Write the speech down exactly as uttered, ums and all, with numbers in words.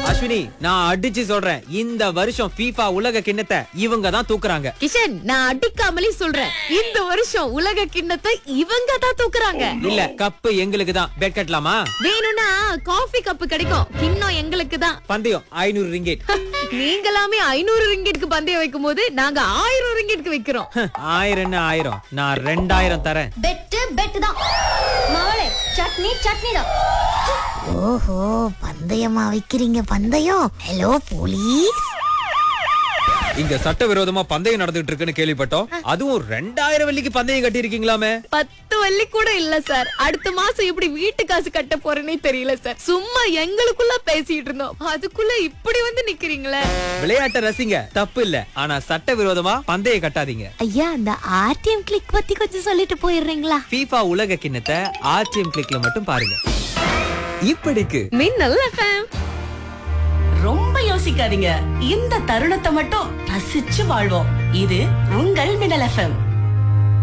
அஸ்வினி, நான் அடிச்சு சொல்றேன், இந்த வருஷம் FIFA உலக கிண்ணத்தை இவங்க தான் தூக்குறாங்க. கிஷன், நான் அடிக்காமலே சொல்றேன், இந்த வருஷம் உலக கிண்ணத்தை இவங்க தான் தூக்குறாங்க. இல்ல, கப்பு எங்களுக்கு தான். பெட் கட்டலாமா? வேணும்னா காஃபி கப்பு கிடைக்கும், கிண்ணம் எங்களுக்கு தான். பந்தயம் ஐநூறு ரிங்கெட். நீங்களாமே ஐநூறு ரிங்கெட்க்கு பந்தயம் வைக்கும் போது நாங்க ஆயிரம் ரிங்கெட்க்கு வைக்கிறோம். ஆயிரம் என்ன ஆயிரம், நான் ரெண்டாயிரம் தரேன். பெட்டு பெட்டு தான் மகளே. சட்னி சட்னி தான். ஓஹோ, பந்தயமா வைக்கிறீங்க பந்தயம்? ஹலோ போலீஸ், இங்க சட்டவிரோதமா பந்தயம் நடந்துட்டு இருக்குன்னு கேள்விப்பட்டோம். அதுவும் ரெண்டாயிரம் வெள்ளிக்கு பந்தயம் கட்டி இருக்கீங்களாமே? பத்து வள்ளி கூட இல்ல சார். அடுத்த மாசம் எப்படி வீட்டு காசு கட்ட போறேனே தெரியல சார். சும்மா எங்களுக்குள்ள பேசிட்டு இருந்தோம், அதுக்குள்ள இப்படி வந்து நிக்கிறீங்களே. விளையாட்ட ரசிங்க, தப்பு இல்ல. ஆனா சட்டவிரோதமா பந்தயம் கட்டாதீங்க. ஐயா அந்த ஆர்டிஎம் கிளிக் பத்தி கொஞ்சம் சொல்லிட்டு போயிடுறீங்களா? FIFA உலக கிண்ணத்தை ஆர்டிஎம் கிளிக்ல மட்டும் பாருங்க. இப்படிக்கு மின்னல் எஃப்எம். ரொம்ப யோசிக்காதீங்க, இந்த தருணத்தை மட்டும் ரசிச்சு வாழ்வோம். இது உங்கள் மின்னல் எஃப்எம்.